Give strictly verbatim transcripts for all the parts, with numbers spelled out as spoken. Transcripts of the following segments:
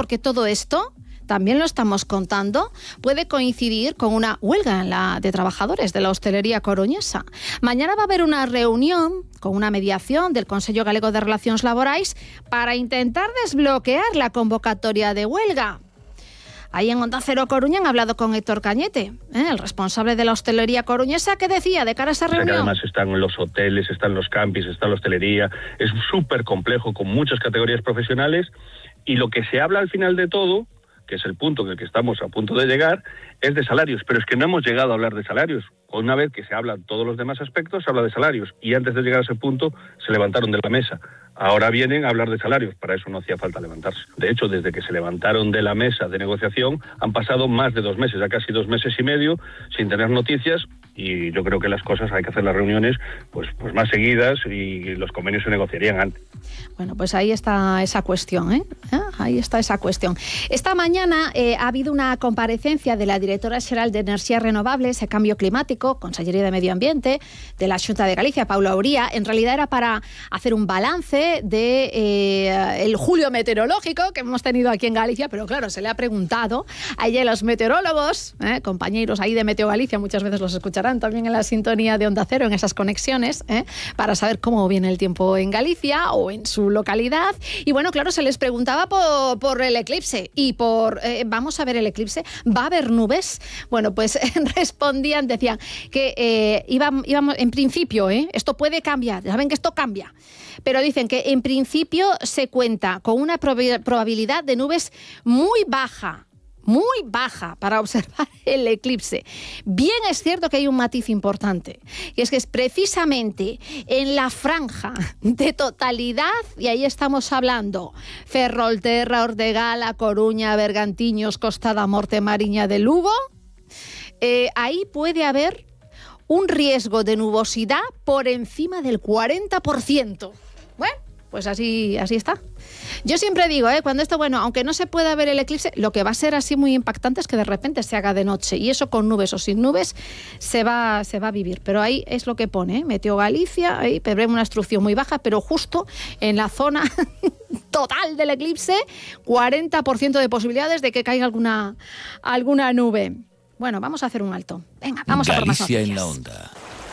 porque todo esto, también lo estamos contando, puede coincidir con una huelga en la, de trabajadores de la hostelería coruñesa. Mañana va a haber una reunión con una mediación del Consello Galego de Relacións Laborais para intentar desbloquear la convocatoria de huelga. Ahí en Onda Cero Coruña han hablado con Héctor Cañete, ¿eh? el responsable de la hostelería coruñesa, que decía de cara a esa reunión. O sea, que además están los hoteles, están los campings, está la hostelería, es súper complejo con muchas categorías profesionales, y lo que se habla al final de todo, que es el punto en el que estamos a punto de llegar, es de salarios, pero es que no hemos llegado a hablar de salarios. Una vez que se hablan todos los demás aspectos, se habla de salarios, y antes de llegar a ese punto se levantaron de la mesa. Ahora vienen a hablar de salarios, para eso no hacía falta levantarse. De hecho, desde que se levantaron de la mesa de negociación, han pasado más de dos meses, ya casi dos meses y medio, sin tener noticias, y yo creo que las cosas hay que hacer las reuniones pues, pues más seguidas, y los convenios se negociarían antes. Bueno, pues ahí está esa cuestión, ¿eh? ¿Eh? Ahí está esa cuestión. Esta mañana eh, ha habido una comparecencia de la directora xeral de Enerxías Renovables e Cambio Climático, Consellería de Medio Ambiente, de la Xunta de Galicia, Paula Uría. En realidad era para hacer un balance de eh, el julio meteorológico que hemos tenido aquí en Galicia, pero claro, se le ha preguntado a ella y los meteorólogos, eh, compañeros ahí de Meteo Galicia, muchas veces los escucharán también en la sintonía de Onda Cero, en esas conexiones, eh, para saber cómo viene el tiempo en Galicia o en su localidad. Y bueno, claro, se les preguntaba por, por el eclipse y por, eh, vamos a ver el eclipse, ¿va a haber nubes? Bueno, pues respondían, decían que eh, íbamos, íbamos, en principio, eh, esto puede cambiar, saben que esto cambia, pero dicen que en principio se cuenta con una prob- probabilidad de nubes muy baja, muy baja para observar el eclipse. Bien es cierto que hay un matiz importante, y es que es precisamente en la franja de totalidad, y ahí estamos hablando Ferrolterra, Ordegal, Coruña, Bergantiños, Costa da Morte, Mariña de Lugo, eh, ahí puede haber un riesgo de nubosidad por encima del cuarenta por ciento. Bueno, pues así, así está. Yo siempre digo, ¿eh? cuando esto, bueno, aunque no se pueda ver el eclipse, lo que va a ser así muy impactante es que de repente se haga de noche, y eso con nubes o sin nubes se va, se va a vivir. Pero ahí es lo que pone, ¿eh? Meteo Galicia, ahí prevé una instrucción muy baja, pero justo en la zona total del eclipse, cuarenta por ciento de posibilidades de que caiga alguna, alguna nube. Bueno, vamos a hacer un alto. Venga, vamos Galicia a por más noticias. en la onda.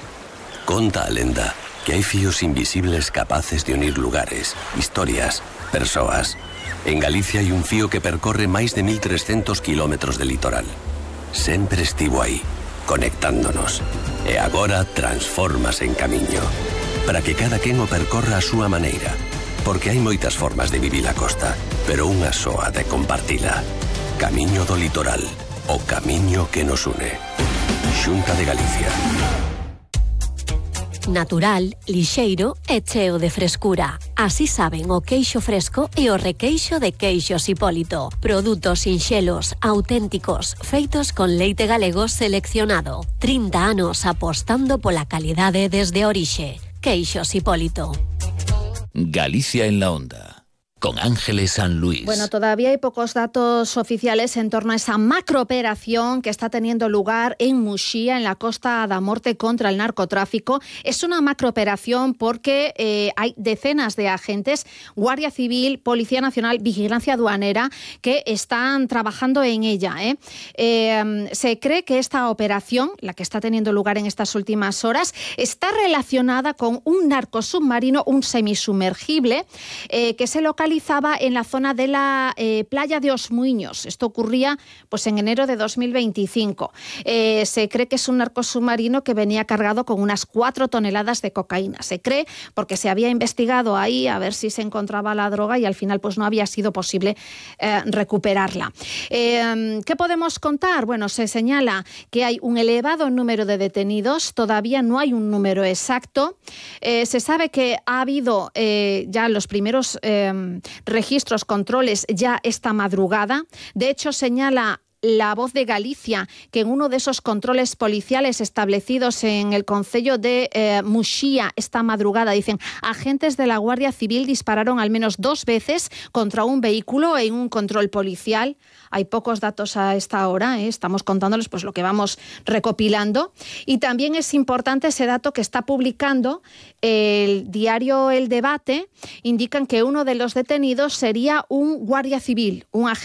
Conta a lenda que hai fíos invisibles capaces de unir lugares, historias, persoas. En Galicia hai un fío que percorre máis de mil trescentos kilómetros de litoral. Sempre estivo aí, conectándonos. E agora transfórmase en camiño, para que cada quen o percorra a súa maneira. Porque hai moitas formas de vivir a costa, pero unha soa de compartila. Camiño do litoral, o camiño que nos une. Xunta de Galicia. Natural, lixeiro e cheo de frescura. Así saben o queixo fresco e o requeixo de Queixos Hipólito. Produtos sinxelos, auténticos, feitos con leite galego seleccionado. trinta anos apostando pola calidade desde a orixe. Queixos Hipólito. Galicia en la onda. Con Ángeles San Luis. Bueno, todavía hay pocos datos oficiales en torno a esa macrooperación que está teniendo lugar en Muxía, en la Costa da Morte, contra el narcotráfico. Es una macrooperación porque eh, hay decenas de agentes, Guardia Civil, Policía Nacional, Vigilancia Aduanera, que están trabajando en ella. ¿eh? Eh, se cree que esta operación, la que está teniendo lugar en estas últimas horas, está relacionada con un narcosubmarino, un semisumergible, eh, que se localiza en la zona de la eh, playa de Os Muiños. Esto ocurría pues, en enero de dos mil veinticinco. Eh, se cree que es un narcosubmarino que venía cargado con unas cuatro toneladas de cocaína. Se cree porque se había investigado ahí a ver si se encontraba la droga, y al final pues, no había sido posible eh, recuperarla. Eh, ¿Qué podemos contar? Bueno, se señala que hay un elevado número de detenidos. Todavía no hay un número exacto. Eh, se sabe que ha habido eh, ya los primeros eh, registros, controles ya esta madrugada. De hecho, señala La Voz de Galicia que en uno de esos controles policiales establecidos en el concello de eh, Muxía esta madrugada, dicen, agentes de la Guardia Civil dispararon al menos dos veces contra un vehículo en un control policial. Hay pocos datos a esta hora, ¿eh? Estamos contándoles pues, lo que vamos recopilando. Y también es importante ese dato que está publicando el diario El Debate. Indican que uno de los detenidos sería un guardia civil, un agente